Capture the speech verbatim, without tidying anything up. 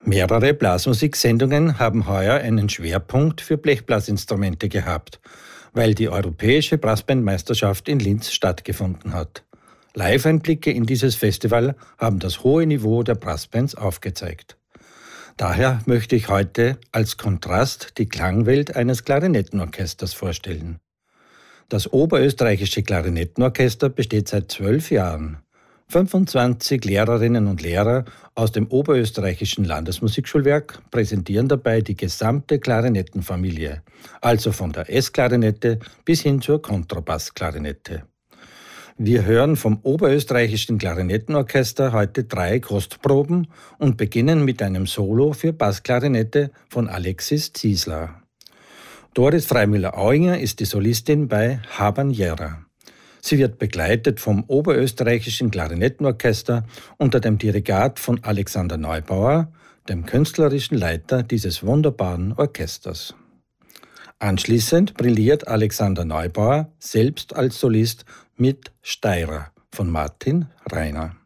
Mehrere Blasmusiksendungen haben heuer einen Schwerpunkt für Blechblasinstrumente gehabt, weil die Europäische Brassbandmeisterschaft in Linz stattgefunden hat. Live-Einblicke in dieses Festival haben das hohe Niveau der Brassbands aufgezeigt. Daher möchte ich heute als Kontrast die Klangwelt eines Klarinettenorchesters vorstellen. Das Oberösterreichische Klarinettenorchester besteht seit zwölf Jahren. fünfundzwanzig Lehrerinnen und Lehrer aus dem Oberösterreichischen Landesmusikschulwerk präsentieren dabei die gesamte Klarinettenfamilie, also von der S-Klarinette bis hin zur Kontrabassklarinette. Wir hören vom Oberösterreichischen Klarinettenorchester heute drei Kostproben und beginnen mit einem Solo für Bassklarinette von Alexis Ziesler. Doris Freimüller-Auinger ist die Solistin bei Habanera. Sie wird begleitet vom Oberösterreichischen Klarinettenorchester unter dem Dirigat von Alexander Neubauer, dem künstlerischen Leiter dieses wunderbaren Orchesters. Anschließend brilliert Alexander Neubauer selbst als Solist mit Steirer von Martin Reiner.